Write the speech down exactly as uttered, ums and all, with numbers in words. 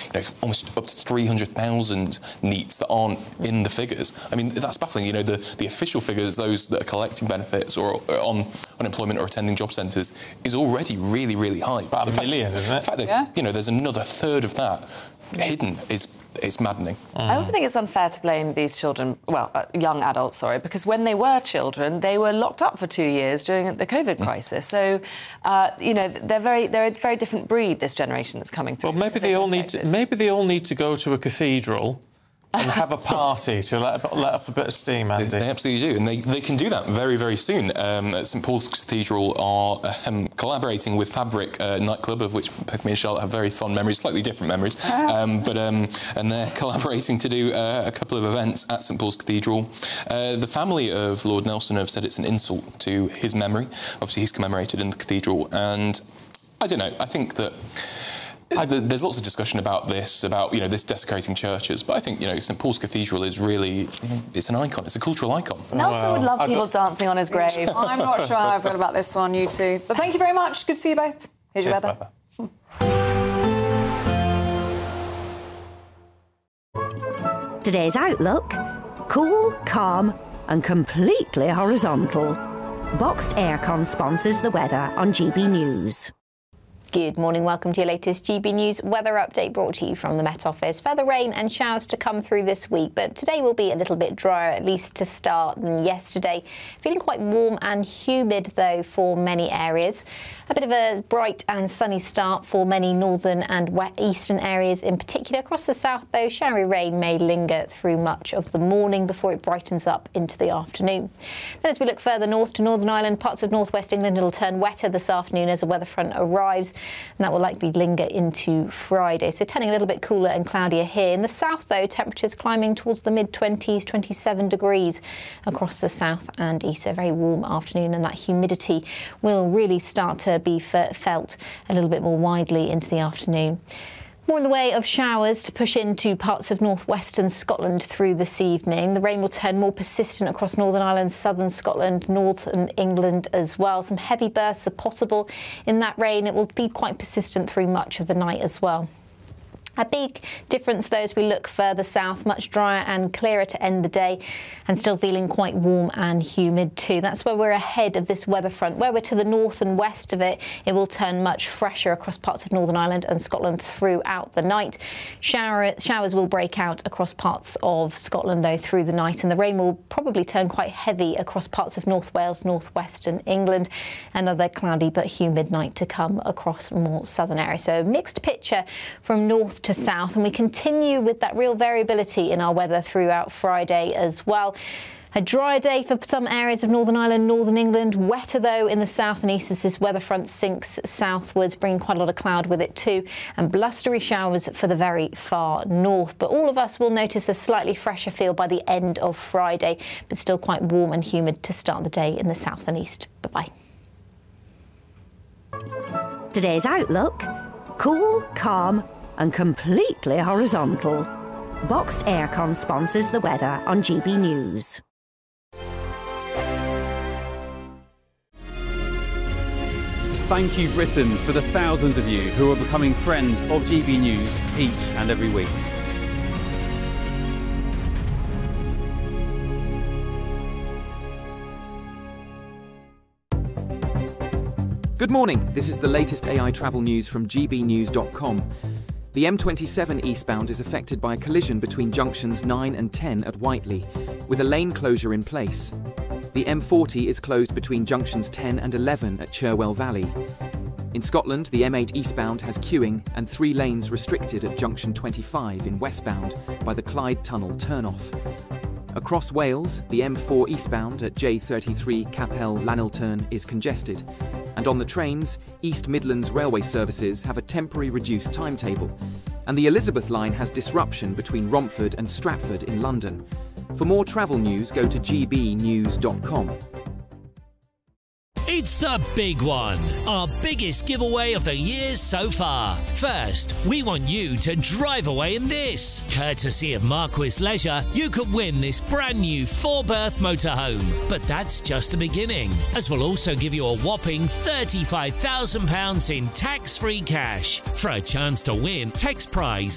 you know, almost up to three hundred thousand NEETs that aren't in the figures. I mean, that's baffling. You know, the, the official figures, those that are collecting benefits or on unemployment or attending job centres, is already really, really high. About a million, isn't it? In fact, that, yeah. you know, there's another third of that hidden. Is It's maddening. Mm. I also think it's unfair to blame these children, well, uh, young adults, sorry, because when they were children, they were locked up for two years during the COVID mm. crisis. So, uh, you know, they're very they're a very different breed, this generation that's coming through. Well, maybe they all need to, maybe they all need to go to a cathedral and have a party to let, let off a bit of steam, Andy. They, they absolutely do, and they, they can do that very, very soon. Um, at St Paul's Cathedral are um, collaborating with Fabric uh, nightclub, of which both me and Charlotte have very fond memories, slightly different memories, um, but um, and they're collaborating to do uh, a couple of events at St Paul's Cathedral. Uh, the family of Lord Nelson have said it's an insult to his memory. Obviously, he's commemorated in the cathedral, and I don't know, I think that I, there's lots of discussion about this, about, you know, this desecrating churches, but I think, you know, St Paul's Cathedral is really, you know, it's an icon, it's a cultural icon. Nelson well, would love people dancing on his grave. I'm not sure how I feel about this one, you two. But thank you very much. Good to see you both. Here's your weather. weather. Today's outlook: cool, calm and completely horizontal. Boxed Aircon sponsors the weather on G B News. Good morning, welcome to your latest G B News weather update brought to you from the Met Office. Further rain and showers to come through this week, but today will be a little bit drier, at least to start, than yesterday. Feeling quite warm and humid, though, for many areas. A bit of a bright and sunny start for many northern and eastern areas in particular. Across the south, though, showery rain may linger through much of the morning before it brightens up into the afternoon. Then as we look further north to Northern Ireland, parts of northwest England, it'll turn wetter this afternoon as a weather front arrives, and that will likely linger into Friday. So turning a little bit cooler and cloudier here. In the south, though, temperatures climbing towards the mid-twenties, twenty-seven degrees across the south and east. So a very warm afternoon, and that humidity will really start to be felt a little bit more widely into the afternoon. More in the way of showers to push into parts of northwestern Scotland through this evening. The rain will turn more persistent across Northern Ireland, southern Scotland, northern England as well. Some heavy bursts are possible in that rain. It will be quite persistent through much of the night as well. A big difference, though, as we look further south, much drier and clearer to end the day, and still feeling quite warm and humid too. That's where we're ahead of this weather front. Where we're to the north and west of it, it will turn much fresher across parts of Northern Ireland and Scotland throughout the night. Shower, showers will break out across parts of Scotland, though, through the night, and the rain will probably turn quite heavy across parts of North Wales, northwestern England. Another cloudy but humid night to come across more southern areas. So a mixed picture from north to south, and we continue with that real variability in our weather throughout Friday as well. A dry day for some areas of Northern Ireland, Northern England. Wetter, though, in the south and east as this weather front sinks southwards, bringing quite a lot of cloud with it too, and blustery showers for the very far north. But all of us will notice a slightly fresher feel by the end of Friday, but still quite warm and humid to start the day in the south and east. Bye-bye. Today's outlook: cool, calm and completely horizontal. Boxed Aircon sponsors the weather on G B News. Thank you, Britain, for the thousands of you who are becoming friends of G B News each and every week. Good morning, this is the latest A I travel news from G B news dot com. The M twenty-seven eastbound is affected by a collision between junctions nine and ten at Whiteley, with a lane closure in place. The M forty is closed between junctions ten and eleven at Cherwell Valley. In Scotland, the M eight eastbound has queuing and three lanes restricted at junction twenty-five in westbound by the Clyde Tunnel turnoff. Across Wales, the M four eastbound at J thirty-three Capel Lanilturn is congested. And on the trains, East Midlands Railway services have a temporary reduced timetable. And the Elizabeth line has disruption between Romford and Stratford in London. For more travel news, go to G B news dot com. It's the big one, our biggest giveaway of the year so far. First, we want you to drive away in this. Courtesy of Marquis Leisure, you could win this brand new four-berth motorhome. But that's just the beginning, as we'll also give you a whopping thirty-five thousand pounds in tax-free cash. For a chance to win, text prize